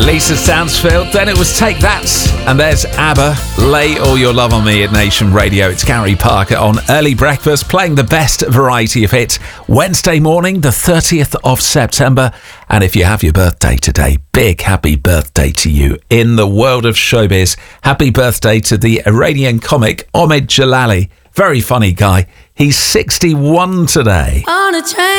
Lisa Stansfield. Then it was Take That. And there's ABBA, Lay All Your Love on Me at Nation Radio. It's Gary Parker on Early Breakfast, playing the best variety of hits. Wednesday morning, the 30th of September. And if you have your birthday today, big happy birthday to you. In the world of showbiz, happy birthday to the Iranian comic Omid Jalali. Very funny guy. He's 61 today. On a train.